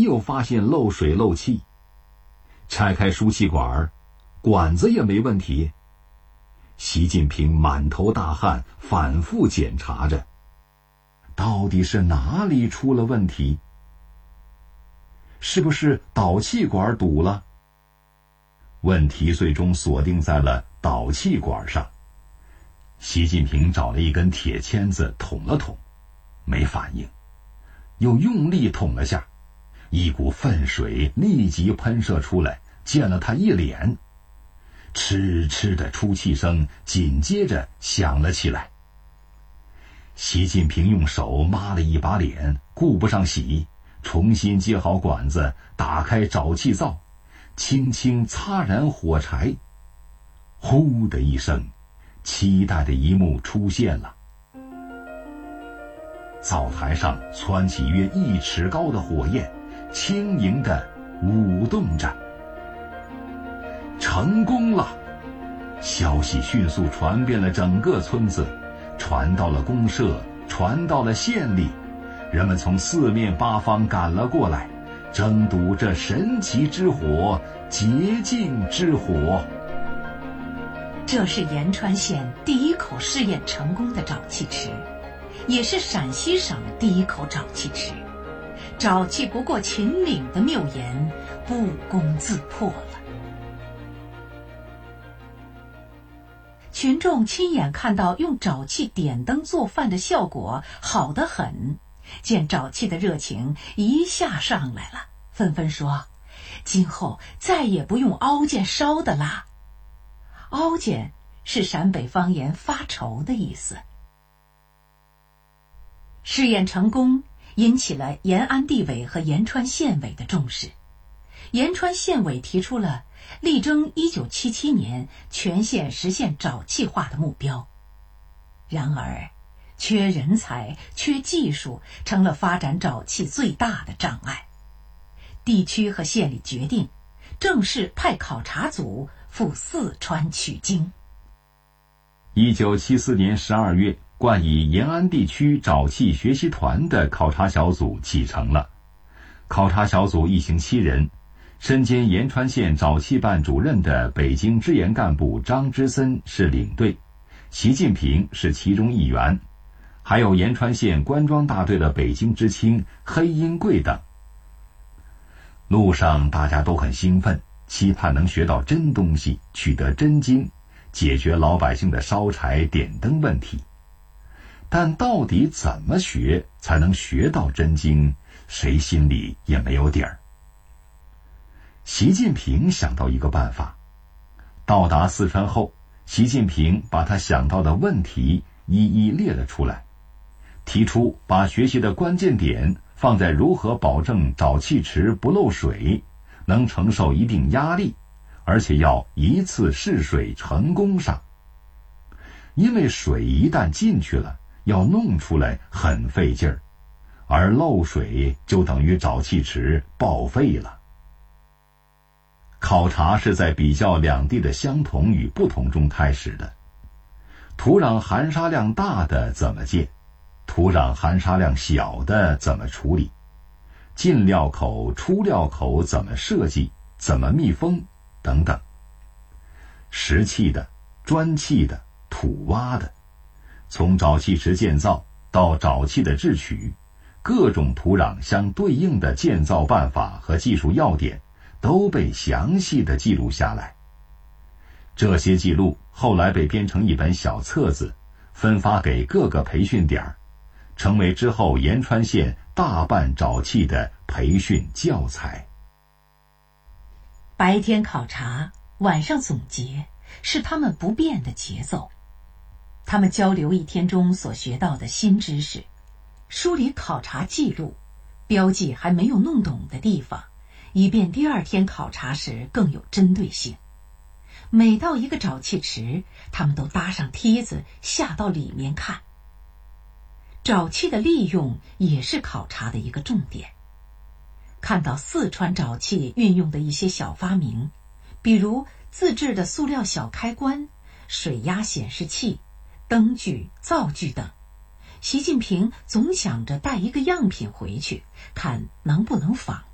又发现漏水漏气。拆开输气管，管子也没问题。习近平满头大汗，反复检查着，到底是哪里出了问题？是不是导气管堵了？问题最终锁定在了导气管上。习近平找了一根铁签子捅了捅，没反应，又用力捅了下，一股粪水立即喷射出来，溅了他一脸。嗤嗤的出气声紧接着响了起来。习近平用手抹了一把脸，顾不上洗，重新接好管子，打开沼气灶，轻轻擦燃火柴。呼的一声，期待的一幕出现了。灶台上蹿起约1尺高的火焰，轻盈地舞动着。成功了！消息迅速传遍了整个村子，传到了公社，传到了县里，人们从四面八方赶了过来，争睹这神奇之火，洁净之火。 这是延川县第一口试验成功的沼气池，也是陕西省第一口沼气池。沼气不过秦岭的谬言不攻自破了。群众亲眼看到用沼气点灯做饭的效果好得很，见沼气的热情一下上来了，纷纷说今后再也不用凹煎烧的啦。凹煎是陕北方言发愁的意思。试验成功引起了延安地委和延川县委的重视。延川县委提出了力争1977年全县实现沼气化的目标。然而，缺人才、缺技术成了发展沼气最大的障碍。地区和县里决定，正式派考察组赴四川取经。 1974年12月，冠以延安地区沼气学习团的考察小组启程了。考察小组一行7人，身兼延川县沼气办主任的北京支研干部张之森是领队，习近平是其中一员，还有延川县官庄大队的北京知青黑英贵等。路上大家都很兴奋，期盼能学到真东西，取得真经，解决老百姓的烧柴点灯问题。但到底怎么学才能学到真经，谁心里也没有底儿。习近平想到一个办法，到达四川后，习近平把他想到的问题一一列了出来，提出把学习的关键点放在如何保证沼气池不漏水，能承受一定压力，而且要一次试水成功上。因为水一旦进去了，要弄出来很费劲儿，而漏水就等于沼气池报废了。考察是在比较两地的相同与不同中开始的。土壤含沙量大的怎么建，土壤含沙量小的怎么处理，进料口、出料口怎么设计，怎么密封等等。石砌的、砖砌的、土挖的，从沼气池建造到沼气的制取，各种土壤相对应的建造办法和技术要点都被详细的记录下来。这些记录后来被编成一本小册子，分发给各个培训点，成为之后延川县大办沼气的培训教材。 白天考察，晚上总结，是他们不变的节奏。他们交流一天中所学到的新知识，梳理考察记录，标记还没有弄懂的地方，以便第二天考察时更有针对性。每到一个沼气池，他们都搭上梯子下到里面看。沼气的利用也是考察的一个重点。看到四川沼气运用的一些小发明，比如自制的塑料小开关、水压显示器、灯具、灶具等，习近平总想着带一个样品回去，看能不能仿